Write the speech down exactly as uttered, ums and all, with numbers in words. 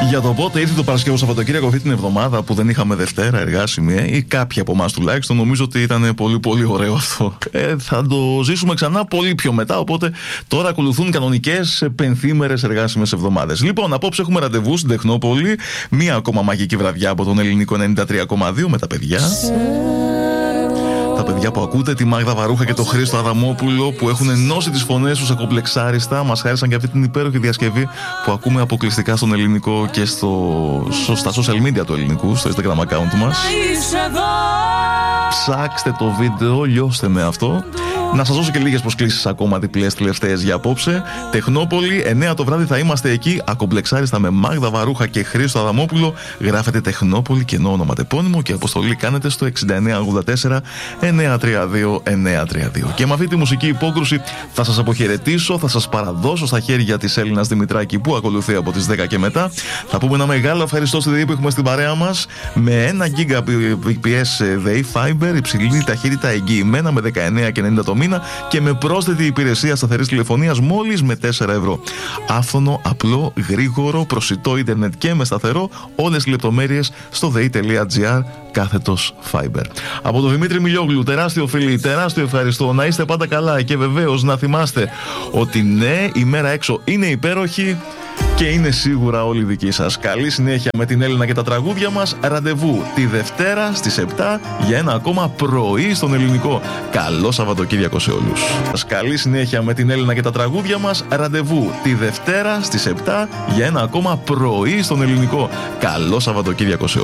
Για το πότε ήρθε το Παρασκευό Σαββατοκύριακο αυτή την εβδομάδα που δεν είχαμε Δευτέρα εργάσιμη, ε, ή κάποιοι από εμάς τουλάχιστον, νομίζω ότι ήταν πολύ πολύ ωραίο αυτό. Ε, θα το ζήσουμε ξανά πολύ πιο μετά. Οπότε τώρα ακολουθούν κανονικές πενθήμερες εργάσιμες εβδομάδες. Λοιπόν, απόψε έχουμε ραντεβού στην Τεχνόπολη. Μία ακόμα μαγική βραδιά από τον Ελληνικό ενενήντα τρία κόμμα δύο με τα παιδιά. Τα παιδιά που ακούτε, τη Μάγδα Βαρούχα και τον Χρήστο Αδαμόπουλο, που έχουν ενώσει τις φωνές τους ακομπλεξάριστα. Μας χάρισαν και αυτή την υπέροχη διασκευή που ακούμε αποκλειστικά στον Ελληνικό και στο, στα social media του Ελληνικού, στο Instagram account μας. Ψάξτε το βίντεο, λιώστε με αυτό. Να σας δώσω και λίγες προσκλήσεις ακόμα διπλές τελευταίες για απόψε. Τεχνόπολη, εννιά το βράδυ θα είμαστε εκεί, ακομπλεξάριστα με Μάγδα Βαρούχα και Χρήστο Αδαμόπουλο. Γράφετε Τεχνόπολη και ενώ ονοματεπώνυμο και αποστολή κάνετε στο εξήντα εννέα ογδόντα τέσσερα εννιακόσια τριάντα δύο εννιακόσια τριάντα δύο. Και με αυτή τη μουσική υπόκρουση θα σας αποχαιρετήσω, θα σας παραδώσω στα χέρια της Έλληνας Δημητράκη που ακολουθεί από τις δέκα και μετά. Θα πούμε ένα μεγάλο ευχαριστώ στη ΔΕΗ που έχουμε στην παρέα μας με ένα Gbps ΔΕΗ Fiber, υψηλή ταχύτητα εγγυημένα με δεκαεννέα και ενενήντα το μήνα και με πρόσθετη υπηρεσία σταθερής τηλεφωνίας μόλις με τέσσερα ευρώ. Άφθονο, απλό, γρήγορο, προσιτό ίντερνετ και με σταθερό. Όλες οι λεπτομέρειες στο δei.gr κάθετος Fiber. Από τον Δημήτρη Μιλιόγλου, τεράστιο φίλοι, τεράστιο ευχαριστώ. Να είστε πάντα καλά και βεβαίως να θυμάστε ότι ναι, η μέρα έξω είναι υπέροχη και είναι σίγουρα όλη δική σας. Καλή συνέχεια με την Έλληνα και τα τραγούδια μας. Ραντεβού τη Δευτέρα στις επτά για ένα ακόμα πρωί στον Ελληνικό. Καλό Σαββατοκύριακο σε όλους. Καλή συνέχεια με την Έλληνα και τα τραγούδια μας. Ραντεβού τη Δευτέρα στις επτά για ένα ακόμα πρωί στον Ελληνικό. Καλό Σαββατοκύριακο σε όλους.